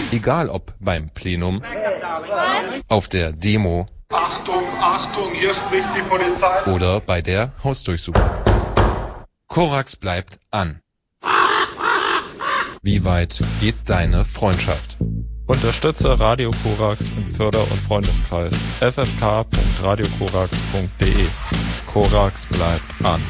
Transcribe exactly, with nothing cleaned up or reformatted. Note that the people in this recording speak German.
Egal ob beim Plenum, auf der Demo, Achtung, Achtung, hier spricht die Polizei, oder bei der Hausdurchsuchung. Korax bleibt an. Wie weit geht deine Freundschaft? Unterstütze Radio Korax im Förder- und Freundeskreis. f f k punkt radio korax punkt d e. Korax bleibt an.